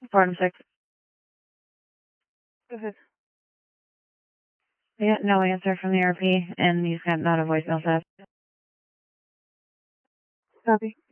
Farnham 6. Go ahead. Yeah, no answer from the RP, and he's got not a voicemail set. Copy.